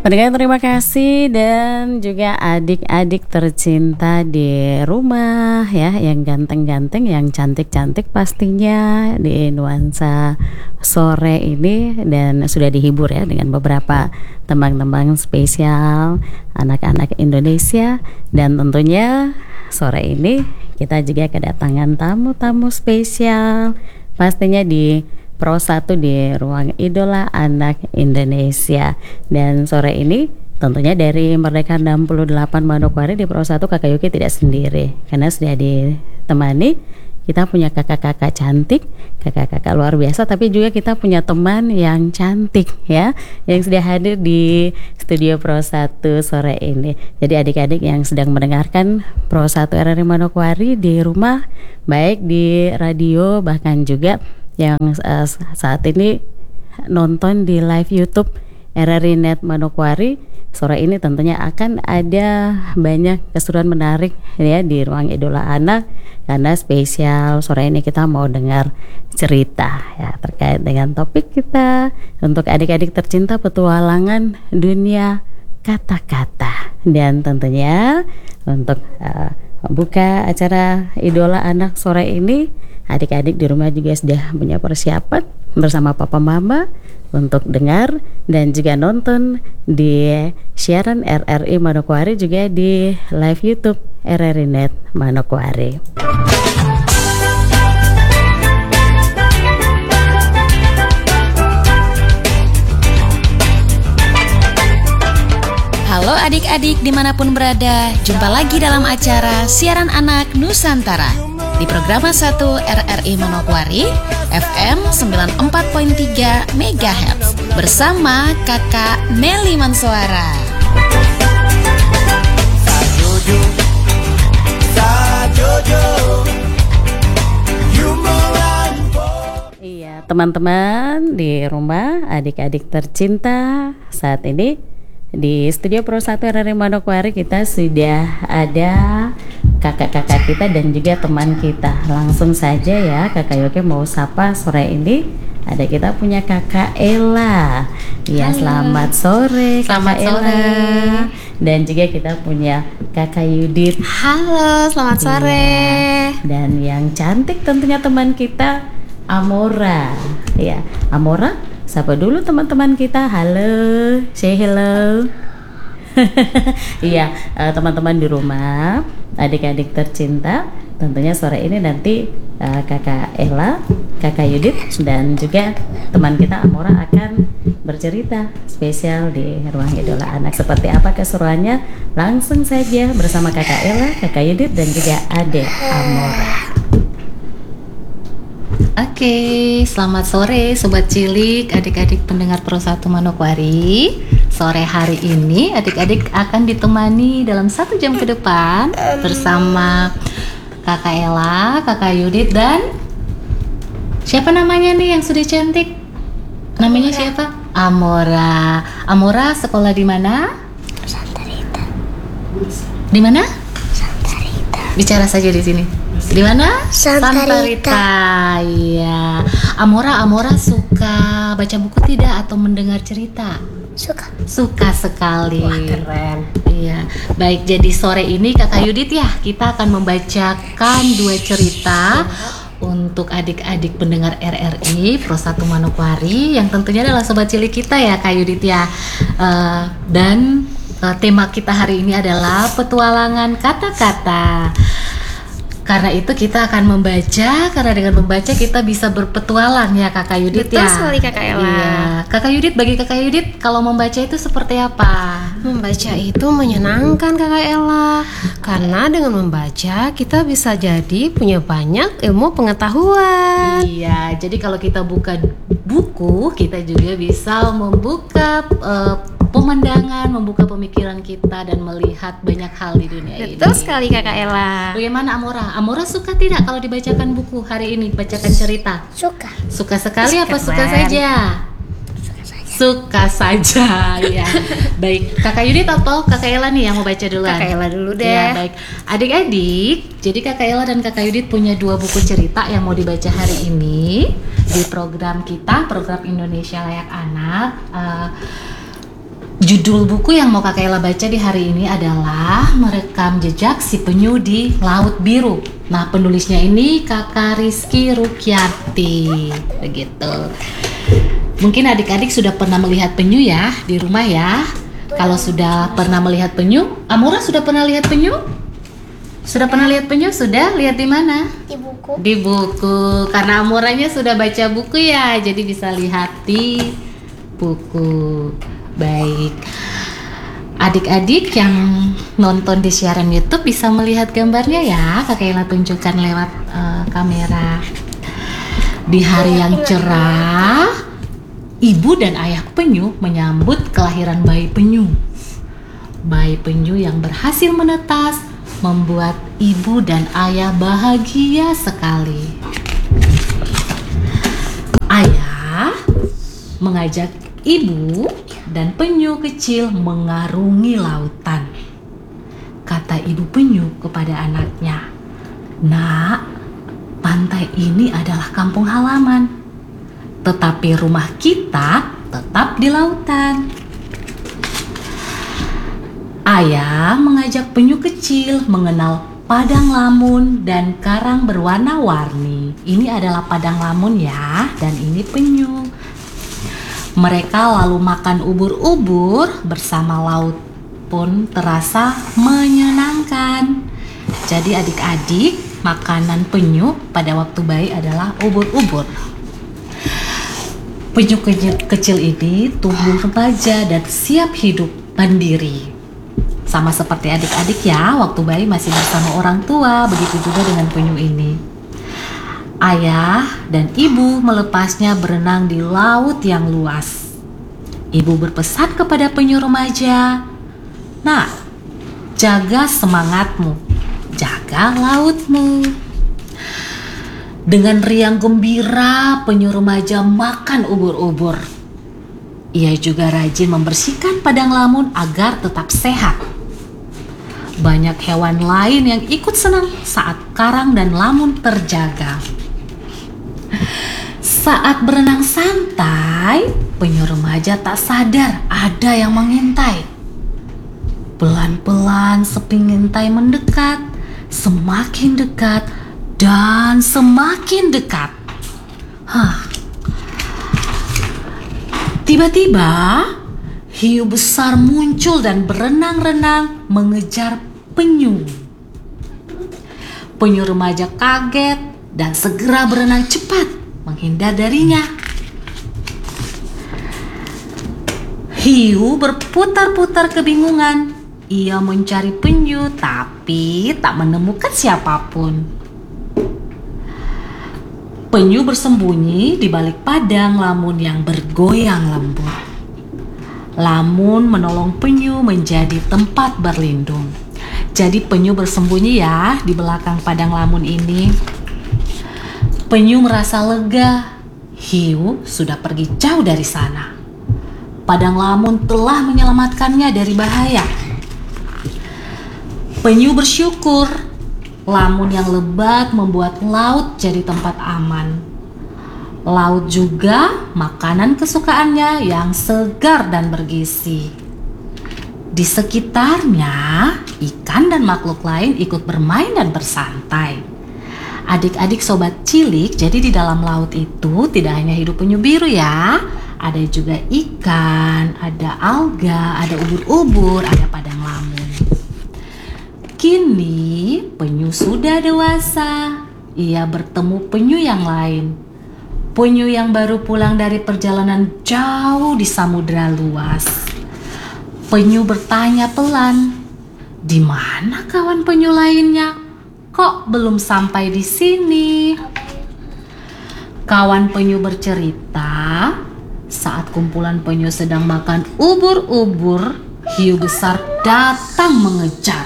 Pendengar terima kasih dan juga adik-adik tercinta di rumah ya, yang ganteng-ganteng, yang cantik-cantik pastinya di nuansa sore ini, dan sudah dihibur ya dengan beberapa tembang-tembang spesial anak-anak Indonesia. Dan tentunya sore ini kita juga kedatangan tamu-tamu spesial pastinya di Pro 1 di Ruang Idola Anak Indonesia. Dan sore ini tentunya dari Merdeka 68 Manokwari di Pro 1 Kakak Yuki tidak sendiri, karena sudah ditemani, kita punya kakak-kakak cantik, kakak-kakak luar biasa, tapi juga kita punya teman yang cantik ya, yang sudah hadir di studio Pro 1 sore ini. Jadi adik-adik yang sedang mendengarkan Pro 1 RRI Manokwari di rumah, baik di radio, bahkan juga yang saat ini nonton di live YouTube RRI Net Manokwari, sore ini tentunya akan ada banyak keseruan menarik ya di Ruang Idola Anak, karena spesial sore ini kita mau dengar cerita ya terkait dengan topik kita untuk adik-adik tercinta, petualangan dunia kata-kata. Dan tentunya untuk membuka acara Idola Anak sore ini, adik-adik di rumah juga sudah punya persiapan bersama papa mama untuk dengar dan juga nonton di siaran RRI Manokwari, juga di live YouTube RRI Net Manokwari. Halo adik-adik dimanapun berada, jumpa lagi dalam acara Siaran Anak Nusantara di program 1 RRI Manokwari FM 94.3 MHz bersama kakak Nelly Mansuara. Iya, teman-teman di rumah, adik-adik tercinta, saat ini di studio Pro 1 RRI Manokwari kita sudah ada kakak-kakak kita dan juga teman kita. Langsung saja ya Kakak Yoke mau sapa sore ini. Ada kita punya Kakak Ella. Ya, selamat sore Kakak Ella. Dan juga kita punya Kakak Yudit. Halo, selamat sore. Dan yang cantik tentunya teman kita Amora. Ya, Amora, sapa dulu teman-teman kita. Halo, say hello. Iya, teman-teman di rumah, adik-adik tercinta, tentunya sore ini nanti kakak Ella, kakak Yudit, dan juga teman kita Amora akan bercerita spesial di Ruang Idola Anak. Seperti apa keseruannya? Langsung saja bersama kakak Ella, kakak Yudit, dan juga adek Amora. Oke, selamat sore Sobat Cilik, adik-adik pendengar Pro 1 Manokwari. Sore hari ini adik-adik akan ditemani dalam 1 jam ke depan bersama Kakak Ella, Kakak Yudit, dan siapa namanya nih yang sudah cantik? Namanya siapa? Amora. Amora sekolah di mana? Santa Rita. Di mana? Santa Rita. Bicara saja di sini. Di mana? Santa Rita. Iya. Amora suka baca buku tidak atau mendengar cerita? Suka sekali. Wah, keren. Iya. Baik, jadi sore ini Kakak Yudit ya, kita akan membacakan 2 cerita untuk adik-adik pendengar RRI Pro 1 Manokwari yang tentunya adalah sobat cilik kita ya Kak Yudit ya. Dan tema kita hari ini adalah petualangan kata-kata. Karena itu kita akan membaca, karena dengan membaca kita bisa berpetualang ya Kakak Yudit. Betul ya. sekali Kakak Ella. Iya. Kakak Yudit, bagi Kakak Yudit kalau membaca itu seperti apa? Membaca itu menyenangkan Kakak Ella, karena dengan membaca kita bisa jadi punya banyak ilmu pengetahuan. Iya, jadi kalau kita buka buku, kita juga bisa membuka pemandangan, membuka pemikiran kita dan melihat banyak hal di dunia ini. Betul sekali Kakak Ella. Bagaimana Amora? Amora suka tidak kalau dibacakan buku hari ini, bacakan cerita? Suka. Suka sekali apa Keren. suka saja? Suka saja, ya. Baik, Kakak Yudit atau Kakak Ella nih yang mau baca duluan? Kakak Ella dulu deh. Ya, baik. Adik-adik, jadi Kakak Ella dan Kakak Yudit punya 2 buku cerita yang mau dibaca hari ini di program kita, program Indonesia Layak Anak. Judul buku yang mau Kakak Ella baca di hari ini adalah Merekam Jejak Si Penyu di Laut Biru. Nah, penulisnya ini Kakak Rizky Rukyati. Begitu. Mungkin adik-adik sudah pernah melihat penyu ya di rumah ya. Kalau sudah pernah melihat penyu, Amura sudah pernah lihat penyu? Sudah pernah lihat penyu? Sudah? Lihat di mana? Di buku. Di buku. Karena Amuranya sudah baca buku ya, jadi bisa lihat di buku. Baik, adik-adik yang nonton di siaran YouTube bisa melihat gambarnya ya. Kakak Ella tunjukkan lewat kamera. Di hari yang cerah, ibu dan ayah penyu menyambut kelahiran bayi penyu. Bayi penyu yang berhasil menetas membuat ibu dan ayah bahagia sekali. Ayah mengajak ibu dan penyu kecil mengarungi lautan. Kata ibu penyu kepada anaknya, "Nak, pantai ini adalah kampung halaman, tetapi rumah kita tetap di lautan." Ayah mengajak penyu kecil mengenal padang lamun dan karang berwarna-warni. Ini adalah padang lamun ya, dan ini penyu. Mereka lalu makan ubur-ubur bersama laut pun terasa menyenangkan. Jadi adik-adik, makanan penyu pada waktu bayi adalah ubur-ubur. Penyu kecil ini tumbuh remaja dan siap hidup mandiri. Sama seperti adik-adik ya, waktu bayi masih bersama orang tua, begitu juga dengan penyu ini. Ayah dan ibu melepasnya berenang di laut yang luas. Ibu berpesan kepada penyu remaja, "Nah, jaga semangatmu, jaga lautmu." Dengan riang gembira, penyu remaja makan ubur-ubur. Ia juga rajin membersihkan padang lamun agar tetap sehat. Banyak hewan lain yang ikut senang saat karang dan lamun terjaga. Saat berenang santai, penyu remaja tak sadar ada yang mengintai. Pelan-pelan sepingintai mendekat, semakin dekat, dan semakin dekat. Tiba-tiba, hiu besar muncul dan berenang-renang mengejar penyu. Penyu remaja kaget dan segera berenang cepat menghindar darinya. Hiu berputar-putar kebingungan. Ia mencari penyu tapi tak menemukan siapapun. Penyu bersembunyi di balik padang lamun yang bergoyang lembut. Lamun menolong penyu menjadi tempat berlindung. Jadi penyu bersembunyi ya di belakang padang lamun ini. Penyu merasa lega, hiu sudah pergi jauh dari sana. Padang lamun telah menyelamatkannya dari bahaya. Penyu bersyukur, lamun yang lebat membuat laut jadi tempat aman. Laut juga makanan kesukaannya yang segar dan bergizi. Di sekitarnya, ikan dan makhluk lain ikut bermain dan bersantai. Adik-adik sobat cilik, jadi di dalam laut itu tidak hanya hidup penyu biru ya. Ada juga ikan, ada alga, ada ubur-ubur, ada padang lamun. Kini penyu sudah dewasa. Ia bertemu penyu yang lain. Penyu yang baru pulang dari perjalanan jauh di samudera luas. Penyu bertanya pelan, "Di mana kawan penyu lainnya? Kok belum sampai di sini?" Kawan penyu bercerita, saat kumpulan penyu sedang makan ubur-ubur, hiu besar datang mengejar.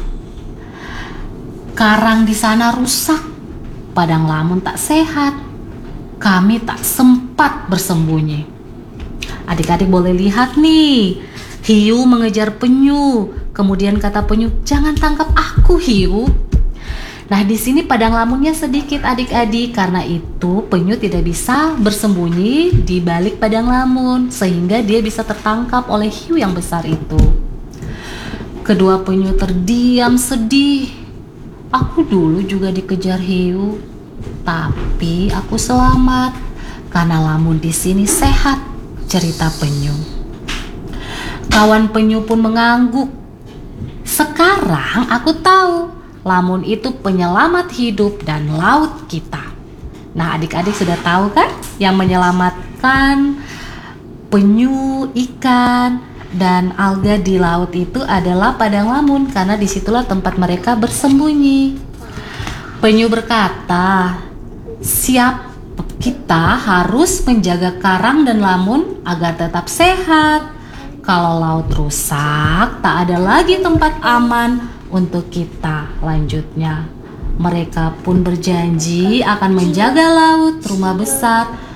Karang di sana rusak, padang lamun tak sehat. Kami tak sempat bersembunyi. Adik-adik boleh lihat nih, hiu mengejar penyu. Kemudian kata penyu, "Jangan tangkap aku, hiu." Nah, di sini padang lamunnya sedikit adik-adik, karena itu penyu tidak bisa bersembunyi di balik padang lamun sehingga dia bisa tertangkap oleh hiu yang besar itu. Kedua penyu terdiam sedih. Aku dulu juga dikejar hiu, tapi aku selamat karena lamun di sini sehat, cerita penyu. Kawan penyu pun mengangguk. Sekarang aku tahu, lamun itu penyelamat hidup dan laut kita. Nah, adik-adik sudah tahu kan yang menyelamatkan penyu, ikan, dan alga di laut itu adalah padang lamun, karena disitulah tempat mereka bersembunyi. Penyu berkata, siap, kita harus menjaga karang dan lamun agar tetap sehat. Kalau laut rusak, tak ada lagi tempat aman untuk kita. Lanjutnya, mereka pun berjanji akan menjaga laut, rumah besar,